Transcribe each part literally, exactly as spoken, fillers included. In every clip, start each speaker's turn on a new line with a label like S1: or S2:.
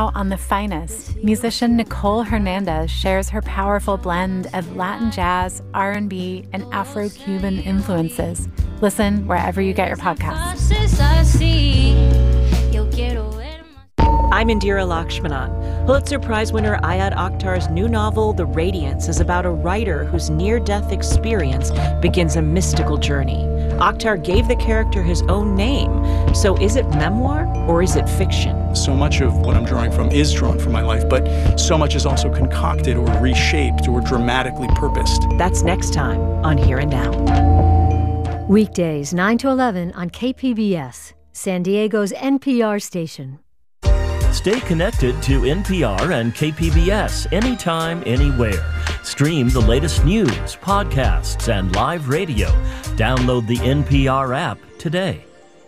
S1: Now on The Finest, musician Nicole Hernandez shares her powerful blend of Latin jazz, R and B, and Afro-Cuban influences. Listen wherever you get your podcasts.
S2: I'm Indira Lakshmanan. Pulitzer Prize winner Ayad Akhtar's new novel, The Radiance, is about a writer whose near-death experience begins a mystical journey. Akhtar gave the character his own name. So is it memoir or is it fiction?
S3: So much of what I'm drawing from is drawn from my life, but so much is also concocted or reshaped or dramatically purposed.
S2: That's next time on Here and Now.
S4: Weekdays, nine to eleven on K P B S, San Diego's N P R station.
S5: Stay connected to N P R and K P B S anytime, anywhere. Stream the latest news, podcasts, and live radio. Download the N P R app today.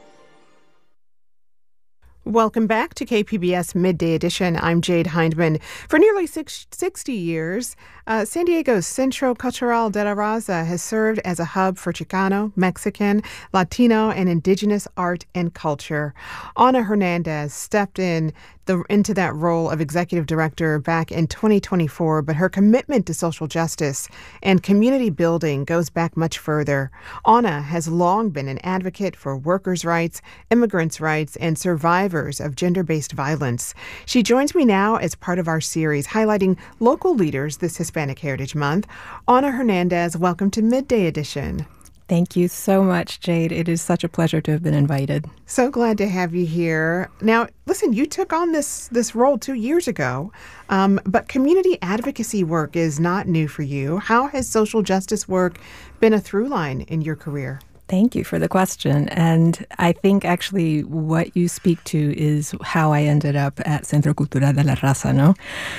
S6: Welcome back to K P B S Midday Edition. I'm Jade Hindman. For nearly six, sixty years, uh, San Diego's Centro Cultural de la Raza has served as a hub for Chicano, Mexican, Latino, and indigenous art and culture. Ana Hernandez stepped in the, into that role of executive director back in twenty twenty-four, but her commitment to social justice and community building goes back much further. Ana has long been an advocate for workers' rights, immigrants' rights, and survivors of gender-based violence. She joins me now as part of our series highlighting local leaders this Hispanic Heritage Month. Ana Hernandez, welcome to Midday Edition.
S7: Thank you so much, Jade. It is such a pleasure to have been invited.
S6: So glad to have you here. Now, listen, you took on this this role two years ago, um, but community advocacy work is not new for you. How has social justice work been a through line in your career?
S7: Thank you for the question. And I think actually what you speak to is how I ended up at Centro Cultural de la Raza, no?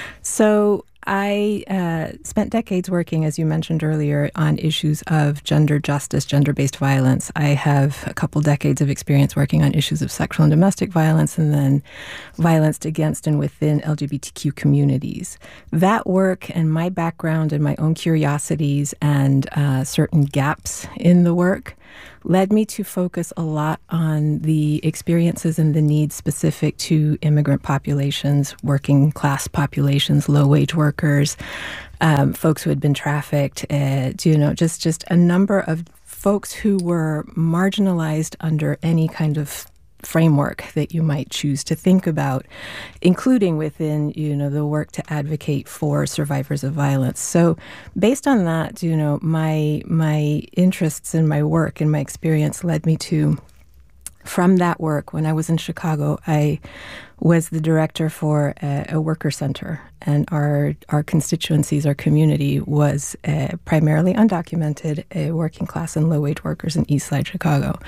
S7: So I uh, spent decades working, as you mentioned earlier, on issues of gender justice, gender-based violence. I have a couple decades of experience working on issues of sexual and domestic violence and then violence against and within L G B T Q communities. That work and my background and my own curiosities and uh, certain gaps in the work led me to focus a lot on the experiences and the needs specific to immigrant populations, working class populations, low-wage workers, um, folks who had been trafficked, uh, you know, just, just a number of folks who were marginalized under any kind of framework that you might choose to think about, including within, you know, the work to advocate for survivors of violence. So based on that, you know, my my interests in my work and my experience led me to, from that work, when I was in Chicago, I was the director for a, a worker center, and our our constituencies, our community was uh, primarily undocumented, uh, working class and low-wage workers in East Side Chicago.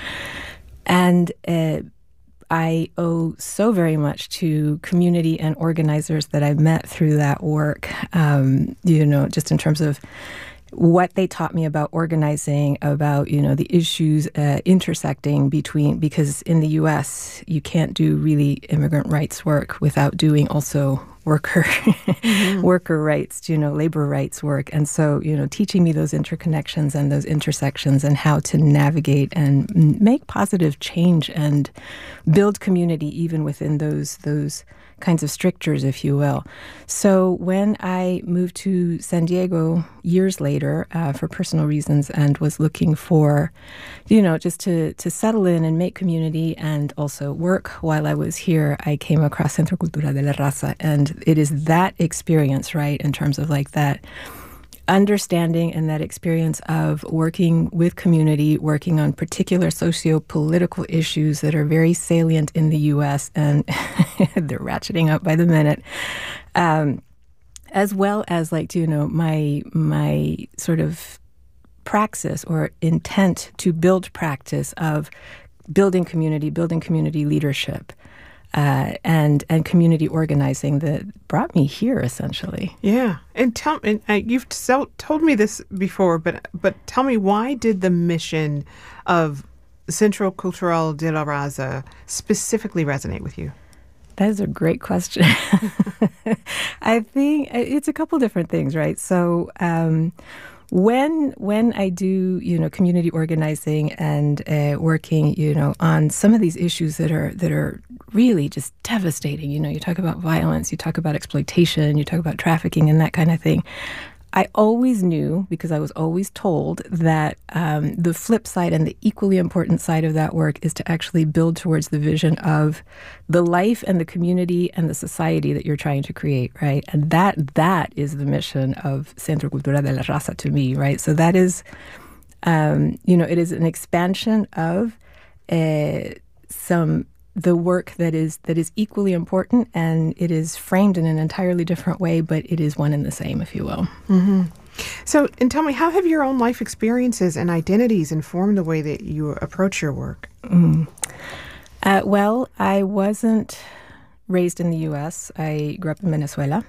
S7: And uh, I owe so very much to community and organizers that I met through that work, um, you know, just in terms of what they taught me about organizing, about, you know, the issues uh, intersecting between, because in the U S, you can't do really immigrant rights work without doing also worker mm-hmm. worker rights, you know, labor rights work. And so, you know, teaching me those interconnections and those intersections and how to navigate and make positive change and build community even within those those kinds of strictures, if you will. So when I moved to San Diego years later uh, for personal reasons and was looking for, you know, just to, to settle in and make community and also work while I was here, I came across Centro Cultural de la Raza. And it is that experience, right, in terms of like that understanding and that experience of working with community, working on particular socio-political issues that are very salient in the U S, and they're ratcheting up by the minute, um, as well as, like, you know, my my sort of praxis or intent to build practice of building community, building community leadership. Uh, and and community organizing that brought me here, essentially.
S6: Yeah, and tell and uh, you've so, told me this before, but but tell me, why did the mission of Centro Cultural de la Raza specifically resonate with you?
S7: That is a great question. I think it's a couple different things, right? So. Um, when when I do, you know, community organizing and uh, working, you know, on some of these issues that are that are really just devastating, you know, you talk about violence, you talk about exploitation, you talk about trafficking and that kind of thing. I always knew, because I was always told, that um, the flip side and the equally important side of that work is to actually build towards the vision of the life and the community and the society that you're trying to create, right? And that that is the mission of Centro Cultural de la Raza to me, right? So that is, um, you know, it is an expansion of uh, some the work that is that is equally important, and it is framed in an entirely different way, but it is one and the same, if you will.
S6: Mm-hmm. So, and tell me, how have your own life experiences and identities informed the way that you approach your work?
S7: Mm. Uh, well, I wasn't raised in the U S. I grew up in Venezuela.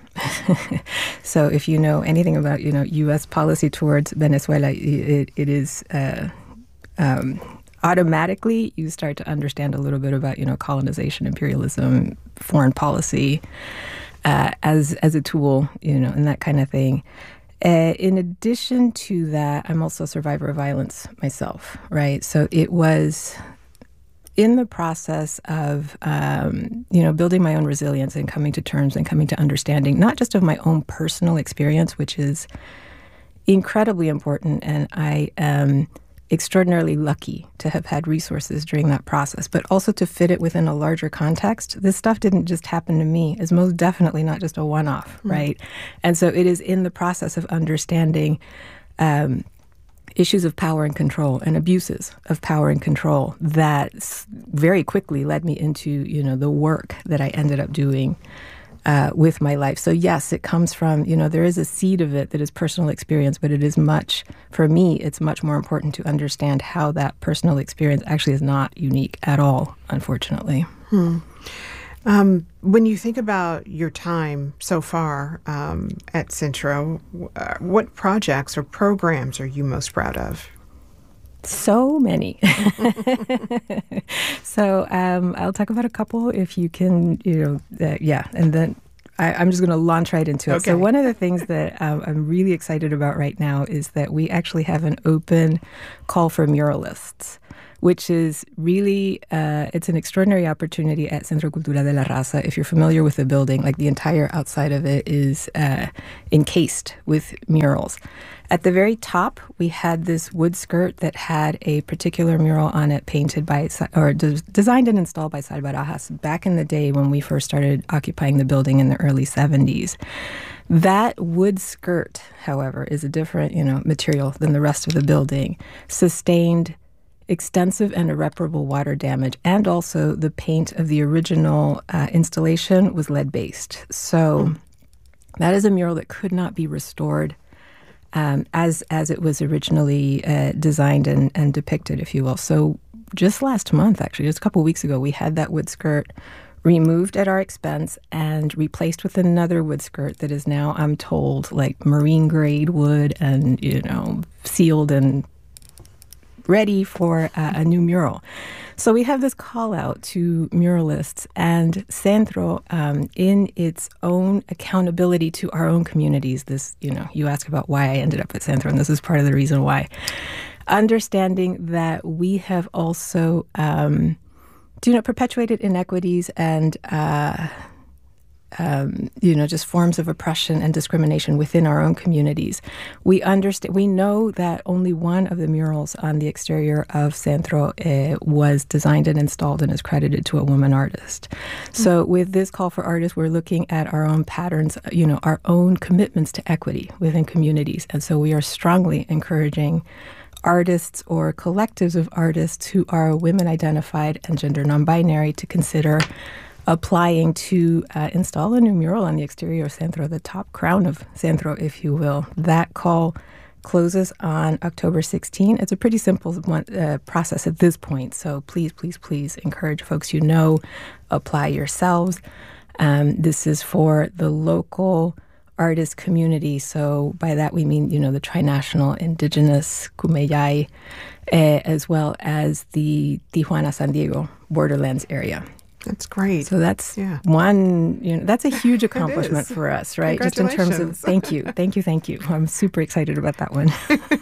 S7: So if you know anything about, you know, U S policy towards Venezuela, it, it is... Uh, um, automatically, you start to understand a little bit about, you know, colonization, imperialism, foreign policy uh, as as a tool, you know, and that kind of thing. Uh, in addition to that, I'm also a survivor of violence myself, right? So it was in the process of, um, you know, building my own resilience and coming to terms and coming to understanding, not just of my own personal experience, which is incredibly important, and I am extraordinarily lucky to have had resources during that process, but also to fit it within a larger context. This stuff didn't just happen to me. It's most definitely not just a one-off, mm. right? And so it is in the process of understanding um, issues of power and control and abuses of power and control that very quickly led me into, you know, the work that I ended up doing Uh, with my life. So yes, it comes from, you know, there is a seed of it that is personal experience, but it is much, for me, it's much more important to understand how that personal experience actually is not unique at all, unfortunately.
S6: Hmm. Um, when you think about your time so far um, at Centro, uh, what projects or programs are you most proud of?
S7: So many. So um, I'll talk about a couple if you can, you know, uh, yeah. And then I, I'm just going to launch right into it.
S6: Okay.
S7: So one of the things that um, I'm really excited about right now is that we actually have an open call for muralists, which is really, uh, it's an extraordinary opportunity at Centro Cultural de la Raza. If you're familiar with the building, like the entire outside of it is uh, encased with murals. At the very top, we had this wood skirt that had a particular mural on it painted by, or de- designed and installed by Sal Barajas back in the day when we first started occupying the building in the early seventies. That wood skirt, however, is a different, you know, material than the rest of the building, sustained extensive and irreparable water damage, and also the paint of the original uh, installation was lead-based. So mm. that is a mural that could not be restored um, as as it was originally uh, designed and, and depicted, if you will. So just last month, actually, just a couple of weeks ago, we had that wood skirt removed at our expense and replaced with another wood skirt that is now, I'm told, like marine-grade wood and, you know, sealed and ready for uh, a new mural. So we have this call out to muralists, and Centro, um, in its own accountability to our own communities, this, you know, you ask about why I ended up at Centro, and this is part of the reason why. Understanding that we have also, um, you know, perpetuated inequities and, uh, Um, you know, just forms of oppression and discrimination within our own communities. We understand. We know that only one of the murals on the exterior of Centro uh, was designed and installed and is credited to a woman artist. Mm-hmm. So with this call for artists, we're looking at our own patterns, you know, our own commitments to equity within communities. And so we are strongly encouraging artists or collectives of artists who are women-identified and gender non-binary to consider applying to uh, install a new mural on the exterior of Centro, the top crown of Centro, if you will. That call closes on October sixteenth. It's a pretty simple one, uh, process at this point, so please, please, please encourage folks you know, apply yourselves. Um, this is for the local artist community, so by that we mean, you know, the trinational, indigenous, Kumeyaay, uh, as well as the Tijuana-San Diego borderlands area.
S6: That's great.
S7: So that's
S6: yeah.
S7: one, you know, that's a huge accomplishment
S6: is.
S7: for us, right? Just in terms of, thank you, thank you, thank you. I'm super excited about that one.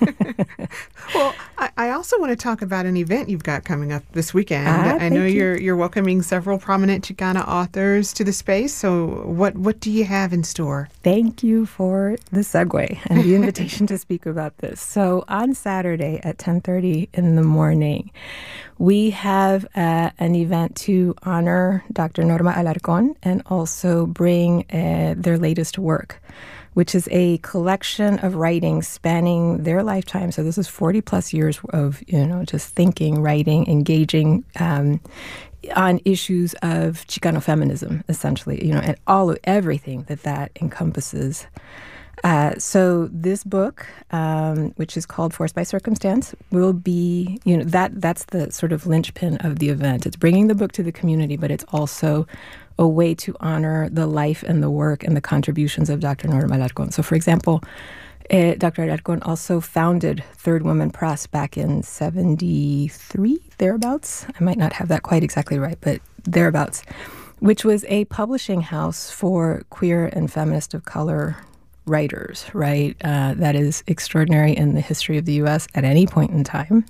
S6: Well, I, I also want to talk about an event you've got coming up this weekend.
S7: Ah,
S6: I know
S7: you.
S6: you're you're welcoming several prominent Chicana authors to the space. So what, what do you have in store?
S7: Thank you for the segue and the invitation to speak about this. So on Saturday at ten thirty in the morning, we have uh, an event to honor Doctor Norma Alarcón and also bring uh, their latest work, which is a collection of writings spanning their lifetime. So this is forty plus years of, you know, just thinking, writing, engaging um, on issues of Chicano feminism, essentially, you know, and all of everything that that encompasses. Uh, so this book, um, which is called Forced by Circumstance, will be, you know, that that's the sort of linchpin of the event. It's bringing the book to the community, but it's also a way to honor the life and the work and the contributions of Doctor Norma Alarcón. So, for example, uh, Doctor Alarcón also founded Third Woman Press back in seventy-three, thereabouts. I might not have that quite exactly right, but thereabouts, which was a publishing house for queer and feminist of color writers, right? Uh, that is extraordinary in the history of the U S at any point in time.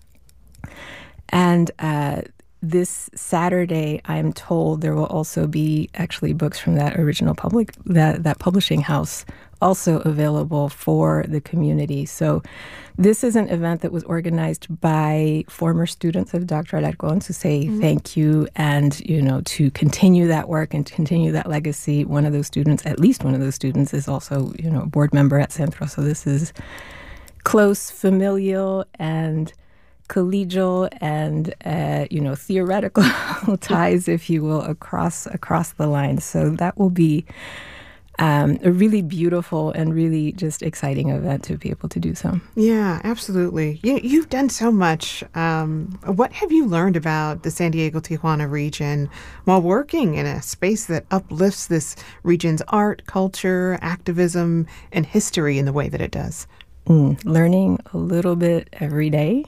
S7: And uh, this Saturday, I'm told there will also be actually books from that original public, that, that publishing house also available for the community. So this is an event that was organized by former students of Doctor Alarcón to say mm-hmm. thank you and, you know, to continue that work and continue that legacy. One of those students, at least one of those students, is also, you know, a board member at Centro. So this is close, familial, and collegial and, uh, you know, theoretical ties, if you will, across across the line. So that will be Um, a really beautiful and really just exciting event to be able to do so.
S6: Yeah, absolutely. You, you've done so much. Um, what have you learned about the San Diego-Tijuana region while working in a space that uplifts this region's art, culture, activism, and history in the way that it does?
S7: Mm, learning a little bit every day.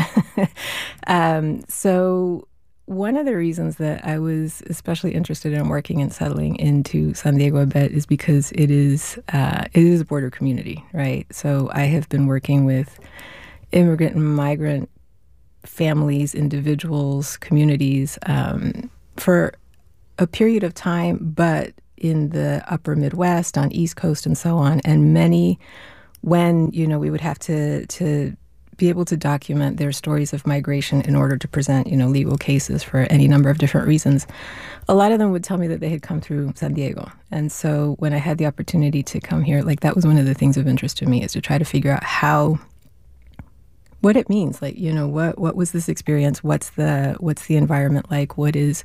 S7: um, so... One of the reasons that I was especially interested in working and settling into San Diego a bit is because it is uh, it is a border community, right? So I have been working with immigrant and migrant families, individuals, communities um, for a period of time, but in the upper Midwest, on East Coast and so on, and many when, you know, we would have to to be able to document their stories of migration in order to present, you know, legal cases for any number of different reasons. A lot of them would tell me that they had come through San Diego. And so when I had the opportunity to come here, like that was one of the things of interest to me, is to try to figure out how, what it means. Like, you know, what what was this experience? What's the what's the environment like? What is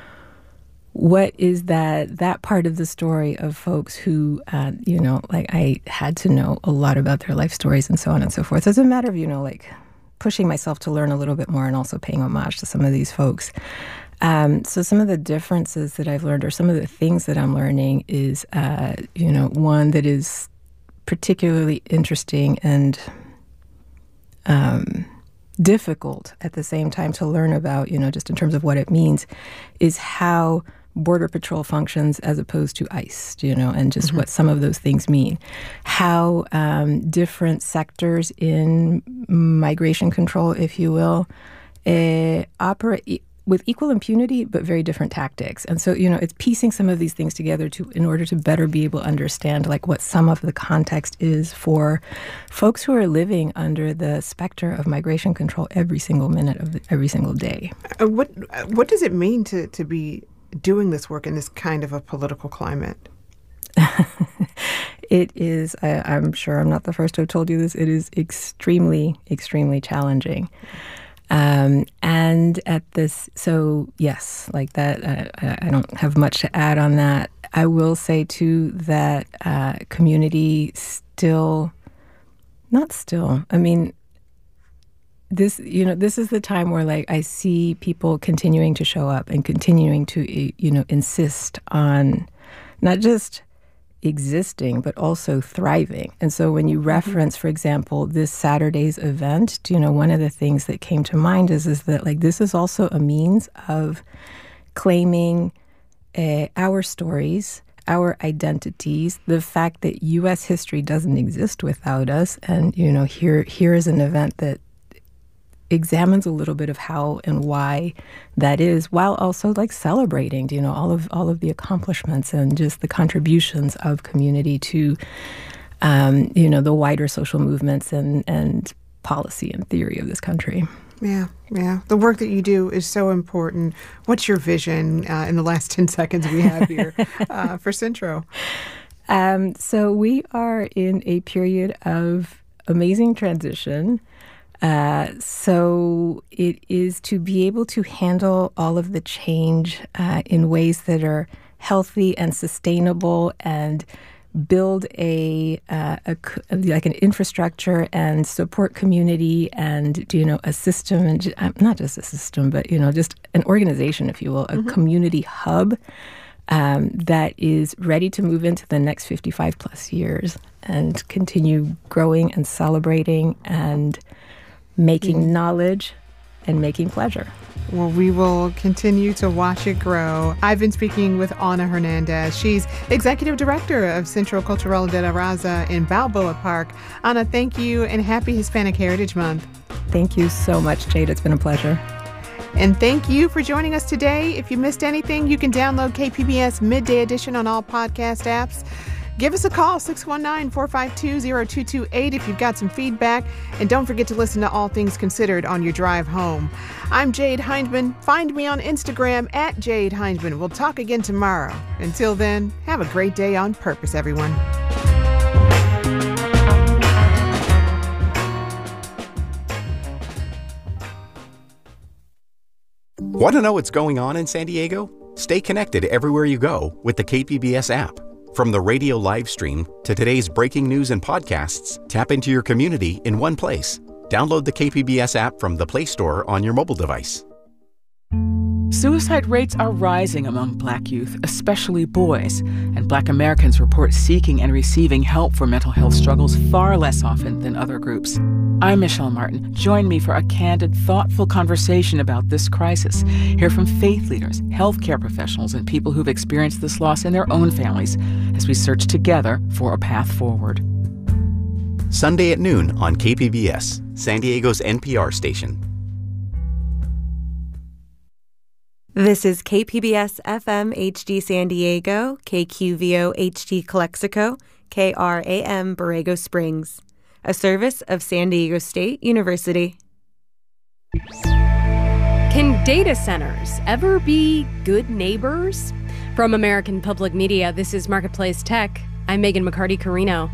S7: What is that that part of the story of folks who, uh, you know, like I had to know a lot about their life stories and so on and so forth. So it's a matter of, you know, like pushing myself to learn a little bit more and also paying homage to some of these folks. Um, so some of the differences that I've learned, or some of the things that I'm learning, is, uh, you know, one that is particularly interesting and um, difficult at the same time to learn about, you know, just in terms of what it means, is how Border Patrol functions as opposed to ICE, you know, and just mm-hmm. what some of those things mean. How um, different sectors in migration control, if you will, uh, operate with equal impunity, but very different tactics. And so, you know, it's piecing some of these things together to in order to better be able to understand, like, what some of the context is for folks who are living under the specter of migration control every single minute of the, every single day.
S6: Uh, what what does it mean to, to be doing this work in this kind of a political climate?
S7: It is, I, I'm sure I'm not the first to have told you this, it is extremely, extremely challenging. Um, and at this, so yes, like that, uh, I, I don't have much to add on that. I will say too that uh, community still, not still, I mean, this, you know, this is the time where, like, I see people continuing to show up and continuing to, you know, insist on not just existing, but also thriving. And so when you reference, for example, this Saturday's event, you know, one of the things that came to mind is, is that, like, this is also a means of claiming uh, our stories, our identities, the fact that U S history doesn't exist without us. And, you know, here here is an event that examines a little bit of how and why that is, while also like celebrating, you know, all of all of the accomplishments and just the contributions of community to, um, you know, the wider social movements and, and policy and theory of this country.
S6: Yeah, yeah. The work that you do is so important. What's your vision uh, in the last ten seconds we have here uh, for Centro?
S7: Um, so we are in a period of amazing transition. Uh, so it is to be able to handle all of the change uh, in ways that are healthy and sustainable and build a, uh, a like an infrastructure and support community and, you know, a system and not just a system, but, you know, just an organization, if you will, a mm-hmm. community hub um, that is ready to move into the next fifty-five plus years and continue growing and celebrating and making mm-hmm. knowledge and making pleasure.
S6: Well, we will continue to watch it grow. I've been speaking with Ana Hernandez. She's Executive Director of Centro Cultural de la Raza in Balboa Park. Ana, thank you, and happy Hispanic Heritage Month.
S7: Thank you so much, Jade. It's been a pleasure.
S6: And thank you for joining us today. If you missed anything, you can download K P B S Midday Edition on all podcast apps. Give us a call, six one nine, four five two, zero two two eight if you've got some feedback. And don't forget to listen to All Things Considered on your drive home. I'm Jade Hindman. Find me on Instagram at Jade Hindman. We'll talk again tomorrow. Until then, have a great day on purpose, everyone.
S8: Want to know what's going on in San Diego? Stay connected everywhere you go with the K P B S app. From the radio live stream to today's breaking news and podcasts, tap into your community in one place. Download the K P B S app from the Play Store on your mobile device.
S9: Suicide rates are rising among Black youth, especially boys, and Black Americans report seeking and receiving help for mental health struggles far less often than other groups. I'm Michelle Martin. Join me for a candid, thoughtful conversation about this crisis. Hear from faith leaders, healthcare professionals, and people who've experienced this loss in their own families as we search together for a path forward.
S8: Sunday at noon on K P B S, San Diego's N P R station.
S10: This is K P B S F M H D San Diego, K Q V O H D Calexico, K R A M Borrego Springs, a service of San Diego State University.
S11: Can data centers ever be good neighbors? From American Public Media, this is Marketplace Tech. I'm Megan McCarty-Carino.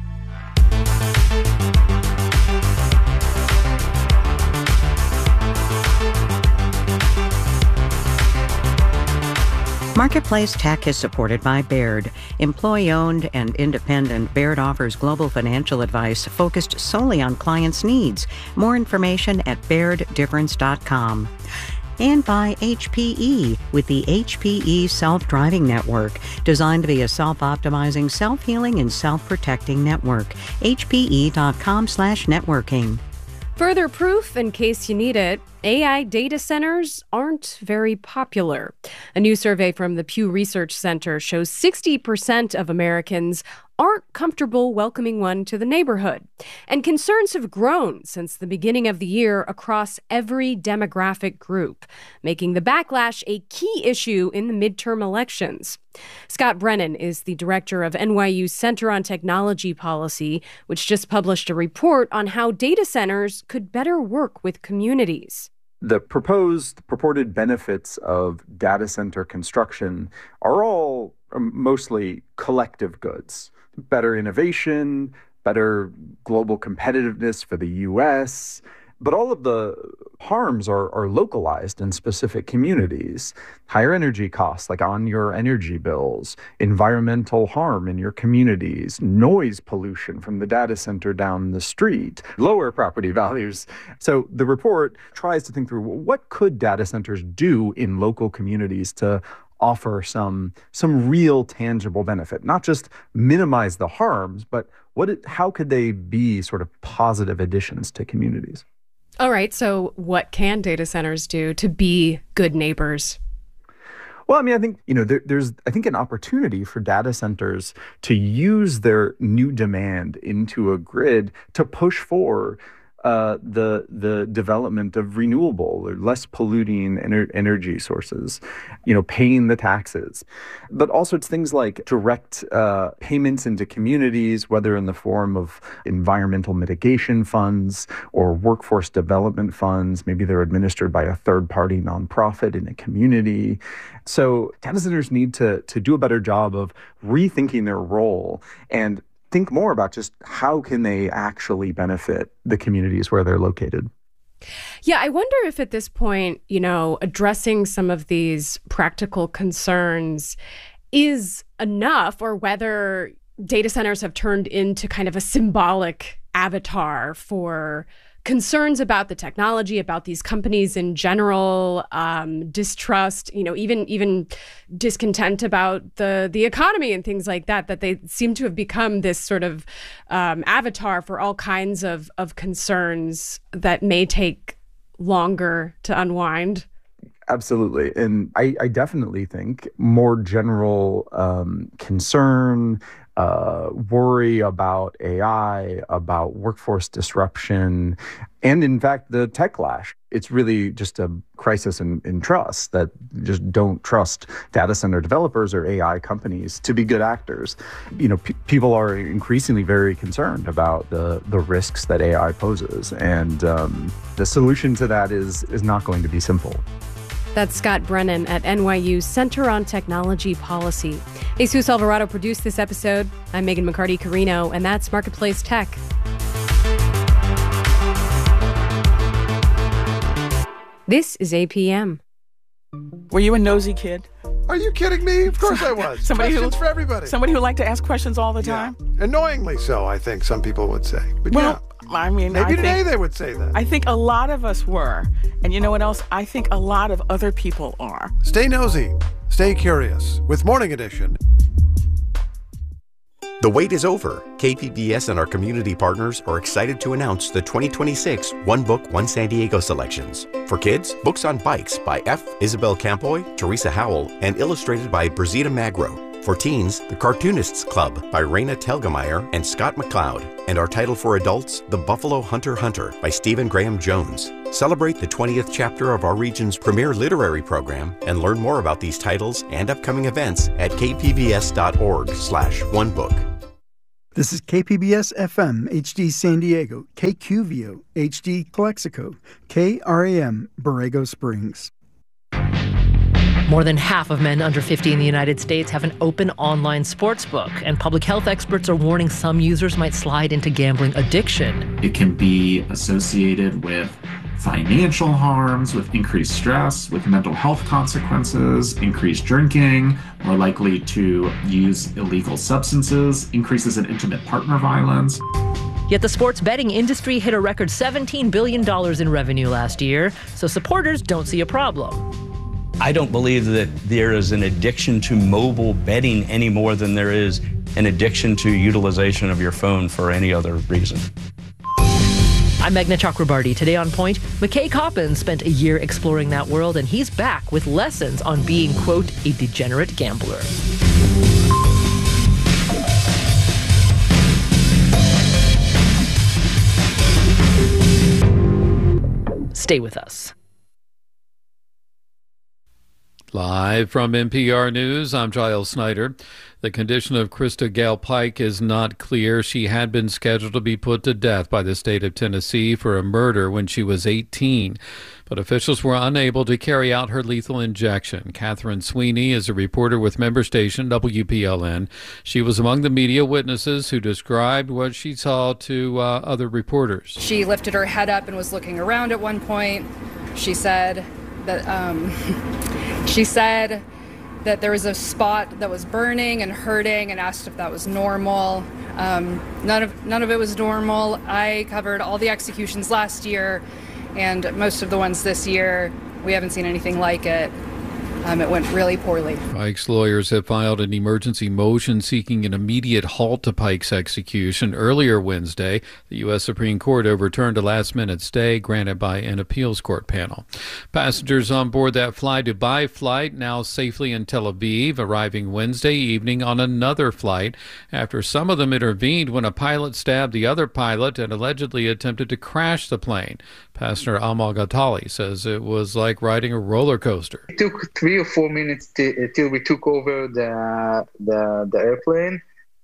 S12: Marketplace Tech is supported by Baird. Employee-owned and independent, Baird offers global financial advice focused solely on clients' needs. More information at baird difference dot com. And by H P E with the H P E Self-Driving Network, designed to be a self-optimizing, self-healing, and self-protecting network. H P E dot com slash networking.
S11: Further proof, in case you need it, A I data centers aren't very popular. A new survey from the Pew Research Center shows sixty percent of Americans aren't comfortable welcoming one to the neighborhood. And concerns have grown since the beginning of the year across every demographic group, making the backlash a key issue in the midterm elections. Scott Brennan is the director of N Y U's Center on Technology Policy, which just published a report on how data centers could better work with communities.
S13: The proposed purported benefits of data center construction are all mostly collective goods. Better innovation, better global competitiveness for the U S, but all of the harms are, are localized in specific communities. Higher energy costs, like on your energy bills, environmental harm in your communities, noise pollution from the data center down the street, lower property values. So the report tries to think through, well, what could data centers do in local communities to offer some some real tangible benefit, not just minimize the harms, but what it, how could they be sort of positive additions to communities?
S11: All right, so what can data centers do to be good neighbors?
S13: Well, I mean, I think, you know, there, there's, I think, an opportunity for data centers to use their new demand into a grid to push for uh, the the development of renewable or less polluting ener- energy sources, you know, paying the taxes. But also it's things like direct uh, payments into communities, whether in the form of environmental mitigation funds or workforce development funds. Maybe they're administered by a third-party nonprofit in a community. So data centers need to, to do a better job of rethinking their role and think more about just how can they actually benefit the communities where they're located.
S11: Yeah, I wonder if at this point, you know, addressing some of these practical concerns is enough, or whether data centers have turned into kind of a symbolic avatar for concerns about the technology, about these companies in general, um, distrust, you know, even even discontent about the the economy and things like that, that they seem to have become this sort of um, avatar for all kinds of, of concerns that may take longer to unwind.
S13: Absolutely. And I, I definitely think more general um, concern, uh, worry about A I, about workforce disruption, and in fact, the techlash. It's really just a crisis in, in trust, that just don't trust data center developers or A I companies to be good actors. You know, pe- people are increasingly very concerned about the, the risks that A I poses. And um, the solution to that is is not going to be simple.
S11: That's Scott Brennan at N Y U Center on Technology Policy. Jesus Alvarado produced this episode. I'm Megan McCarty-Carino, and that's Marketplace Tech. This is A P M.
S9: Were you a nosy kid?
S14: Are you kidding me? Of course I was.
S9: Somebody
S14: questions
S9: who,
S14: for everybody.
S9: Somebody who liked to ask questions all the time?
S14: Yeah. Annoyingly so, I think some people would say. But
S9: well,
S14: yeah.
S9: I mean,
S14: maybe
S9: I
S14: today
S9: think,
S14: they would say that.
S9: I think a lot of us were. And you know what else? I think a lot of other people are.
S14: Stay nosy. Stay curious with Morning Edition.
S8: The wait is over. K P B S and our community partners are excited to announce the twenty twenty-six One Book, One San Diego selections. For kids, Books on Bikes by F. Isabel Campoy, Teresa Howell, and illustrated by Brizita Magro. For teens, The Cartoonists Club by Raina Telgemeier and Scott McCloud. And our title for adults, The Buffalo Hunter Hunter by Stephen Graham Jones. Celebrate the twentieth chapter of our region's premier literary program and learn more about these titles and upcoming events at kpbs.org slash onebook.
S15: This is K P B S F M H D San Diego, K Q V O H D Calexico, K R A M Borrego Springs.
S16: More than half of men under fifty in the United States have an open online sports book, and public health experts are warning some users might slide into gambling addiction.
S17: It can be associated with financial harms, with increased stress, with mental health consequences, increased drinking, more likely to use illegal substances, increases in intimate partner violence.
S16: Yet the sports betting industry hit a record seventeen billion dollars in revenue last year, so supporters don't see a problem.
S18: I don't believe that there is an addiction to mobile betting any more than there is an addiction to utilization of your phone for any other reason.
S16: I'm Meghna Chakrabarty. Today on Point, McKay Coppins spent a year exploring that world, and he's back with lessons on being, quote, a degenerate gambler. Stay with us.
S19: Live from N P R News, I'm Giles Snyder. The condition of Krista Gale Pike is not clear. She had been scheduled to be put to death by the state of Tennessee for a murder when she was eighteen, but officials were unable to carry out her lethal injection. Catherine Sweeney is a reporter with member station W P L N. She was among the media witnesses who described what she saw to uh, other reporters.
S20: She lifted her head up and was looking around at one point. She said that um, she said that there was a spot that was burning and hurting, and asked if that was normal. Um, none of none of it was normal. I covered all the executions last year, and most of the ones this year, we haven't seen anything like it. um, it went really poorly.
S19: Pike's lawyers have filed an emergency motion seeking an immediate halt to Pike's execution. Earlier Wednesday, the U S Supreme Court overturned a last-minute stay granted by an appeals court panel. Passengers on board that Fly Dubai flight now safely in Tel Aviv, arriving Wednesday evening on another flight after some of them intervened when a pilot stabbed the other pilot and allegedly attempted to crash the plane. Passenger Amal Ghatali says it was like riding a roller coaster.
S21: It took three or four minutes t- till we took over the, the the airplane,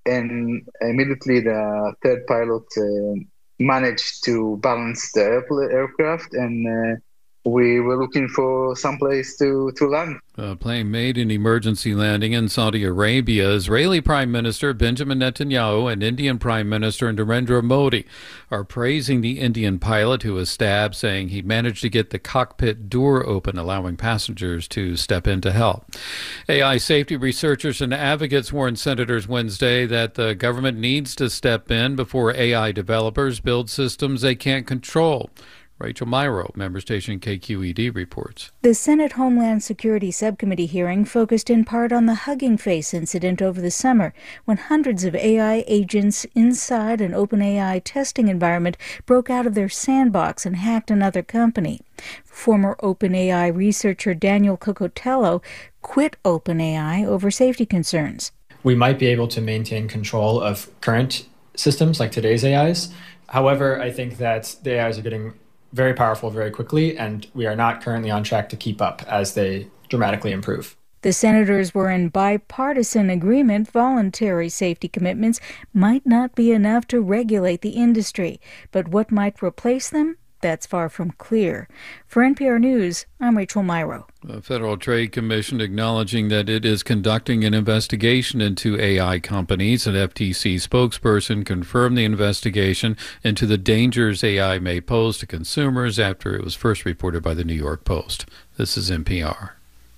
S21: and immediately the third pilot uh, managed to balance the airpl- aircraft, and uh, we were looking for some place to, to land.
S19: The plane made an emergency landing in Saudi Arabia. Israeli Prime Minister Benjamin Netanyahu and Indian Prime Minister Narendra Modi are praising the Indian pilot who was stabbed, saying he managed to get the cockpit door open, allowing passengers to step in to help. A I safety researchers and advocates warned senators Wednesday that the government needs to step in before A I developers build systems they can't control. Rachel Myrow, member station K Q E D, reports.
S22: The Senate Homeland Security Subcommittee hearing focused in part on the Hugging Face incident over the summer, when hundreds of A I agents inside an OpenAI testing environment broke out of their sandbox and hacked another company. Former OpenAI researcher Daniel Cocotello quit OpenAI over safety concerns.
S23: We might be able to maintain control of current systems like today's A Is. However, I think that the A Is are getting very powerful very quickly, and we are not currently on track to keep up as they dramatically improve.
S22: The senators were in bipartisan agreement voluntary safety commitments might not be enough to regulate the industry, but what might replace them? That's far from clear. For N P R News, I'm Rachel Myrow.
S19: The Federal Trade Commission acknowledging that it is conducting an investigation into A I companies. An F T C spokesperson confirmed the investigation into the dangers A I may pose to consumers after it was first reported by the New York Post. This is N P R.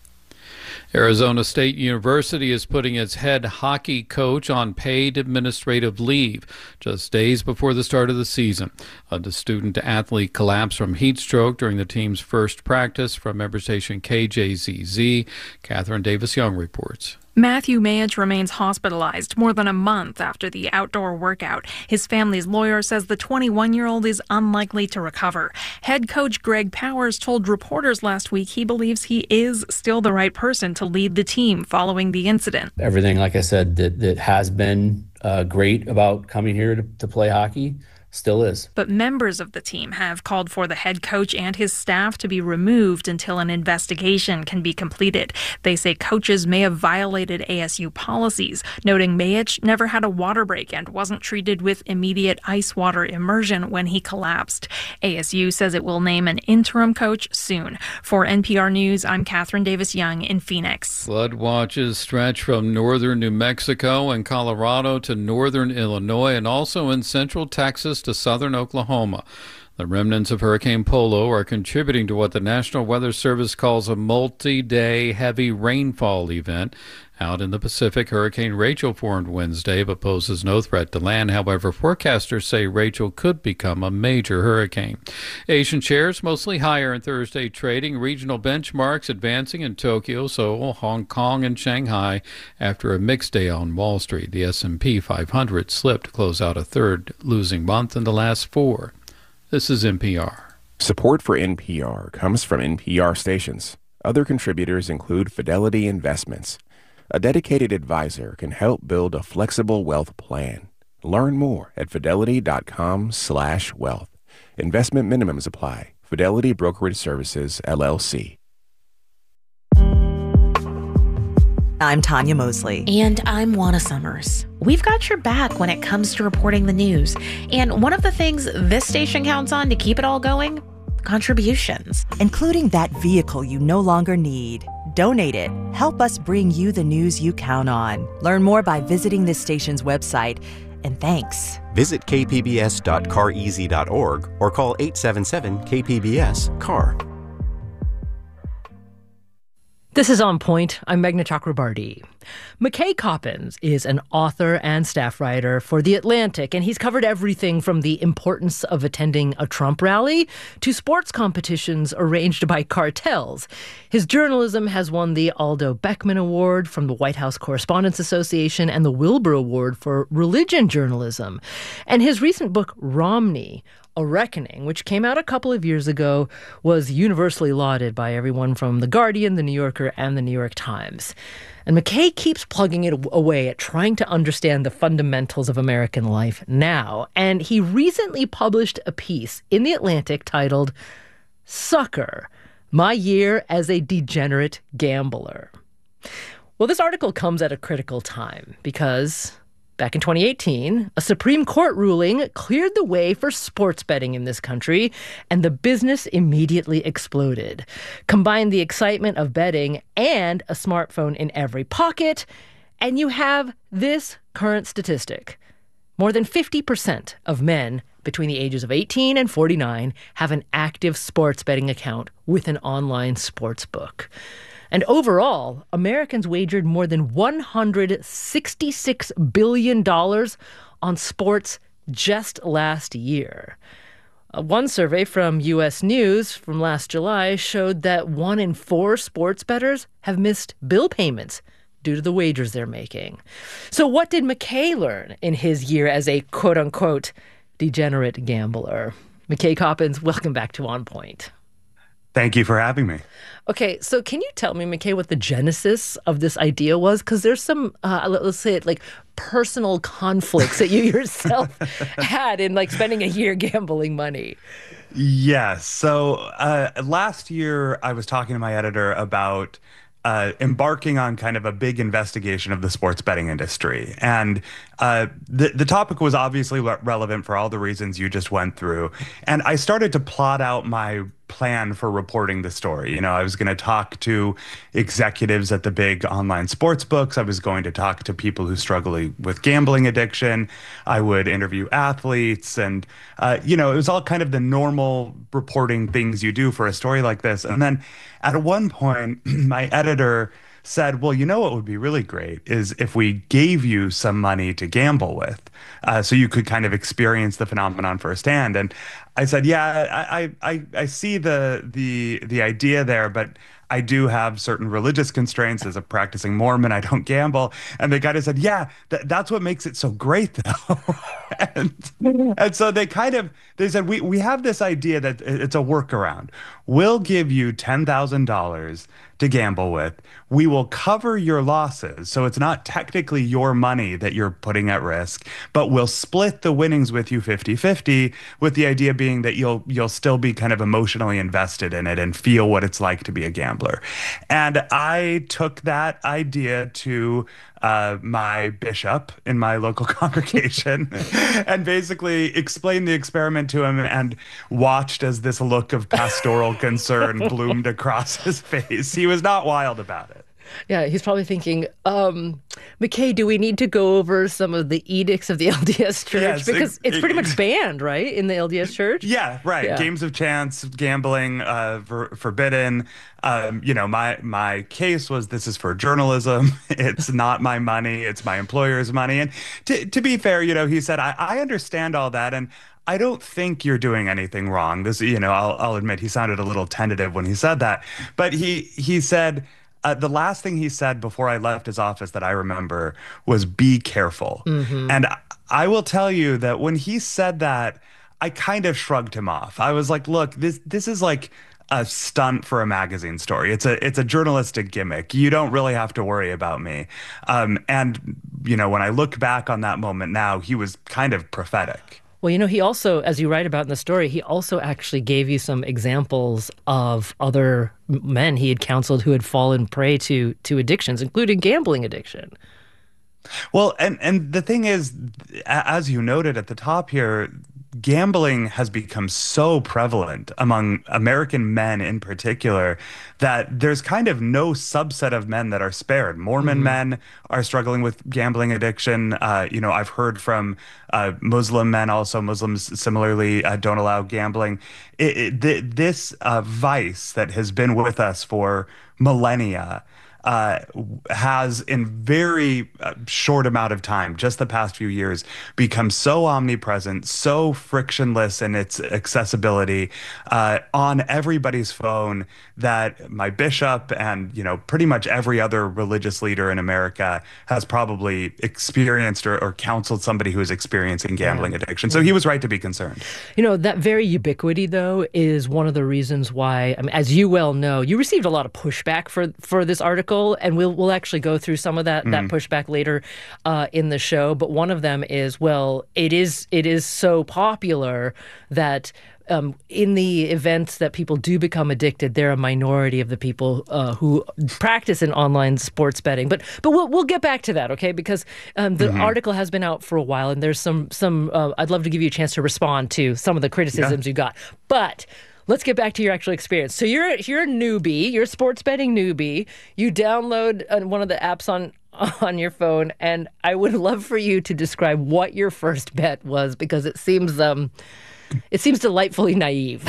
S19: Arizona State University is putting its head hockey coach on paid administrative leave just days before the start of the season. A student-athlete collapsed from heat stroke during the team's first practice. From member station K J Z Z, Catherine Davis-Young reports.
S24: Matthew Mayich remains hospitalized more than a month after the outdoor workout. His family's lawyer says the twenty-one-year-old is unlikely to recover. Head coach Greg Powers told reporters last week he believes he is still the right person to lead the team following the incident.
S25: Everything, like I said, that, that has been uh, great about coming here to, to play hockey still is.
S24: But members of the team have called for the head coach and his staff to be removed until an investigation can be completed. They say coaches may have violated A S U policies, noting Mayich never had a water break and wasn't treated with immediate ice water immersion when he collapsed. A S U says it will name an interim coach soon. For N P R News, I'm Catherine Davis-Young in Phoenix.
S19: Flood watches stretch from northern New Mexico and Colorado to northern Illinois and also in central Texas to southern Oklahoma. The remnants of Hurricane Polo are contributing to what the National Weather Service calls a multi-day heavy rainfall event. Out in the Pacific, Hurricane Rachel formed Wednesday but poses no threat to land. However, forecasters say Rachel could become a major hurricane. Asian shares mostly higher in Thursday trading. Regional benchmarks advancing in Tokyo, Seoul, Hong Kong, and Shanghai after a mixed day on Wall Street. The S and P five hundred slipped to close out a third losing month in the last four. This is N P R.
S26: Support for N P R comes from N P R stations. Other contributors include Fidelity Investments. A dedicated advisor can help build a flexible wealth plan. Learn more at fidelity.com slash wealth. Investment minimums apply. Fidelity Brokerage Services, L L C.
S27: I'm Tanya Mosley. And I'm Juana Summers. We've got your back when it comes to reporting the news. And one of the things this station counts on to keep it all going? Contributions. Including that vehicle you no longer need. Donate it. Help us bring you the news you count on. Learn more by visiting this station's website. And thanks.
S8: Visit k p b s dot car easy dot org or call eight seven seven K P B S C A R.
S16: This is On Point. I'm Meghna Chakrabarty. McKay Coppins is an author and staff writer for The Atlantic, and he's covered everything from the importance of attending a Trump rally to sports competitions arranged by cartels. His journalism has won the Aldo Beckman Award from the White House Correspondents Association and the Wilbur Award for religion journalism. And his recent book, Romney, A Reckoning, which came out a couple of years ago, was universally lauded by everyone from The Guardian, The New Yorker, and The New York Times. And McKay keeps plugging it away at trying to understand the fundamentals of American life now. And he recently published a piece in The Atlantic titled, Sucker, My Year as a Degenerate Gambler. Well, this article comes at a critical time because back in twenty eighteen, a Supreme Court ruling cleared the way for sports betting in this country, and the business immediately exploded. Combine the excitement of betting and a smartphone in every pocket, and you have this current statistic. More than fifty percent of men between the ages of eighteen and forty-nine have an active sports betting account with an online sports book. And overall, Americans wagered more than one hundred sixty-six billion dollars on sports just last year. Uh, one survey from U S News from last July showed that one in four sports bettors have missed bill payments due to the wagers they're making. So what did McKay learn in his year as a quote-unquote degenerate gambler? McKay Coppins, welcome back to On Point.
S1: Thank you for having me.
S16: Okay, so can you tell me, McKay, what the genesis of this idea was? Because there's some, uh, let's say it, like personal conflicts that you yourself had in like spending a year gambling money.
S1: Yes. So uh, last year, I was talking to my editor about Uh, embarking on kind of a big investigation of the sports betting industry. And uh, the, the topic was obviously re- relevant for all the reasons you just went through. And I started to plot out my plan for reporting the story. You know, I was going to talk to executives at the big online sports books. I was going to talk to people who struggle with gambling addiction. I would interview athletes. And, uh, you know, it was all kind of the normal reporting things you do for a story like this. And then at one point, my editor said, well, you know what would be really great is if we gave you some money to gamble with, uh, so you could kind of experience the phenomenon firsthand. And I said, yeah, I I, I see the the the idea there, but I do have certain religious constraints. As a practicing Mormon, I don't gamble. And the guy said, yeah, th- that's what makes it so great, though. and, and so they kind of, they said, we, we have this idea that it's a workaround. We'll give you ten thousand dollars to gamble with. We will cover your losses. So it's not technically your money that you're putting at risk, but we'll split the winnings with you fifty-fifty, with the idea being that you'll you'll still be kind of emotionally invested in it and feel what it's like to be a gambler. And I took that idea to uh, my bishop in my local congregation and basically explained the experiment to him and watched as this look of pastoral concern bloomed across his face. He was not wild about it.
S16: Yeah, he's probably thinking, um, McKay, do we need to go over some of the edicts of the L D S Church?
S1: Yes,
S16: because
S1: it,
S16: it's pretty
S1: it,
S16: much banned, right, in the L D S Church?
S1: Yeah, right. Yeah. Games of chance, gambling, uh, for, forbidden. Um, you know, my my case was this is for journalism. It's not my money. It's my employer's money. And to, to be fair, you know, he said, I, I understand all that. And I don't think you're doing anything wrong. This, you know, I'll, I'll admit he sounded a little tentative when he said that. But he he said, Uh, the last thing he said before I left his office that I remember was be careful. Mm-hmm. And I, I will tell you that when he said that, I kind of shrugged him off. I was like, look, this this is like a stunt for a magazine story. It's a it's a journalistic gimmick. You don't really have to worry about me. Um, and, you know, when I look back on that moment now, he was kind of prophetic.
S16: Well, you know, he also, as you write about in the story, he also actually gave you some examples of other men he had counseled who had fallen prey to to addictions, including gambling addiction.
S1: Well, and, and the thing is, as you noted at the top here, gambling has become so prevalent among American men in particular that there's kind of no subset of men that are spared. Mormon mm-hmm. men are struggling with gambling addiction. Uh, you know, I've heard from uh, Muslim men also. Muslims similarly uh, don't allow gambling. It, it, th- this uh, vice that has been with us for millennia Uh, has in very uh, short amount of time, just the past few years, become so omnipresent, so frictionless in its accessibility uh, on everybody's phone that my bishop and, you know, pretty much every other religious leader in America has probably experienced or, or counseled somebody who is experiencing gambling yeah. addiction. So he was right to be concerned.
S16: You know, that very ubiquity, though, is one of the reasons why, I mean, as you well know, you received a lot of pushback for, for this article. And we'll we'll actually go through some of that mm. that pushback later uh, in the show. But one of them is, well, it is it is so popular that um, in the events that people do become addicted, they're a minority of the people uh, who practice in online sports betting. But but we'll we'll get back to that, okay? Because um, the mm-hmm. article has been out for a while, and there's some some. Uh, I'd love to give you a chance to respond to some of the criticisms yeah. you got, but. Let's get back to your actual experience. So you're you're a newbie, you're a sports betting newbie. You download uh, one of the apps on on your phone, and I would love for you to describe what your first bet was, because it seems um it seems delightfully naive.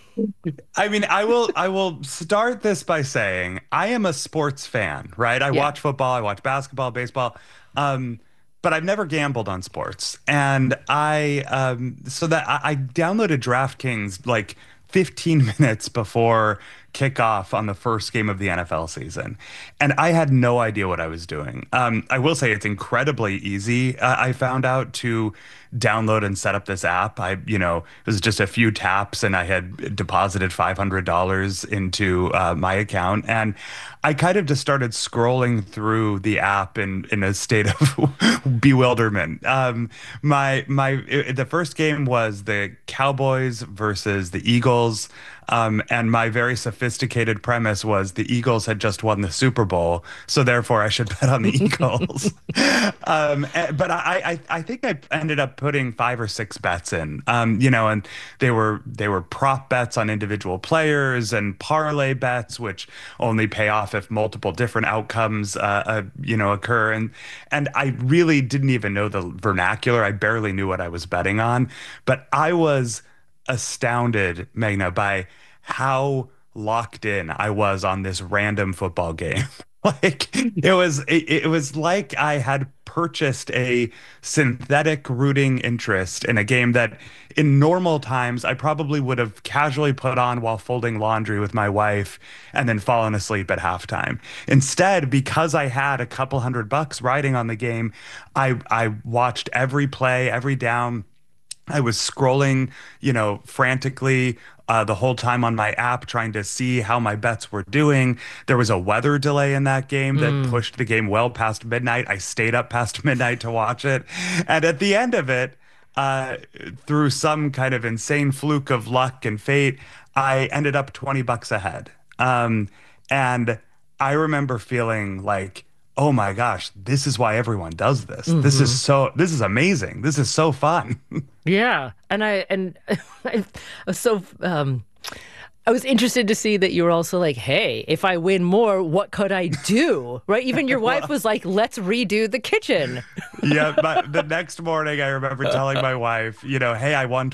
S1: I mean, I will I will start this by saying I am a sports fan, right? I yeah. watch football, I watch basketball, baseball. Um, But I've never gambled on sports, and I um, so that I, I downloaded DraftKings like fifteen minutes before kickoff on the first game of the N F L season, and I had no idea what I was doing. Um, I will say it's incredibly easy. Uh, I found out to download and set up this app. I, you know, it was just a few taps, and I had deposited five hundred dollars into uh, my account, and I kind of just started scrolling through the app in in a state of bewilderment. Um, my my it, the first game was the Cowboys versus the Eagles. Um, and my very sophisticated premise was the Eagles had just won the Super Bowl, so therefore I should bet on the Eagles. um, but I, I, I think I ended up putting five or six bets in, um, you know, and they were they were prop bets on individual players and parlay bets, which only pay off if multiple different outcomes, uh, uh, you know, occur. And and I really didn't even know the vernacular. I barely knew what I was betting on, but I was astounded, Meghna, by how locked in I was on this random football game. Like it was, it, it was like I had purchased a synthetic rooting interest in a game that in normal times I probably would have casually put on while folding laundry with my wife and then fallen asleep at halftime. Instead, because I had a couple hundred bucks riding on the game, I, I watched every play, every down. I was scrolling, you know, frantically uh, the whole time on my app trying to see how my bets were doing. There was a weather delay in that game that mm. pushed the game well past midnight. I stayed up past midnight to watch it. And at the end of it, uh, through some kind of insane fluke of luck and fate, I ended up twenty bucks ahead. Um, and I remember feeling like, oh my gosh, this is why everyone does this. Mm-hmm. This is so, this is amazing. This is so fun.
S16: Yeah. And I, and I was so, um, I was interested to see that you were also like, hey, if I win more, what could I do? Right? Even your wife was like, let's redo the kitchen.
S1: Yeah. But the next morning, I remember telling my wife, you know, hey, I won